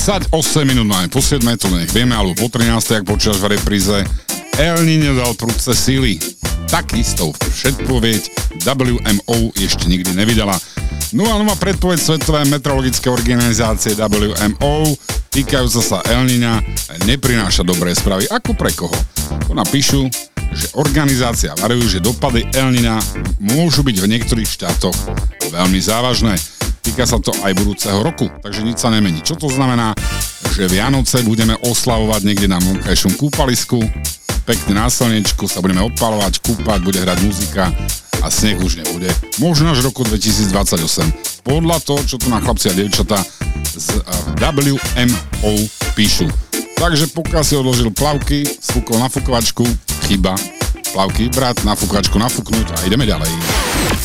10:08 máme po 7, to nech vieme, alebo po 13, ak počítaš v repríze. El Niño dal prudce síly. Takisto predpoveď WMO ešte nikdy nevydala. No a nová predpoveď Svetovej meteorologickej organizácie WMO týkajúca sa El Niña neprináša dobré správy. Ako pre koho? Tu napíšu, že organizácia varuje, že dopady El Niña môžu byť v niektorých štátoch veľmi závažné. Týka sa to aj budúceho roku, takže nič sa nemení. Čo to znamená? Že Vianoce budeme oslavovať niekde na vonkajšom kúpalisku, pekne na slnečku sa budeme odpalovať, kúpať, bude hrať muzika a sneh už nebude. Možno až roku 2028. Podľa toho, čo tu na chlapci a dievčatá z WMO píšu. Takže pokiaľ si odložil plavky, sfúkol na fukovačku, chyba, plavky brať, na fukovačku nafúknuť a ideme ďalej.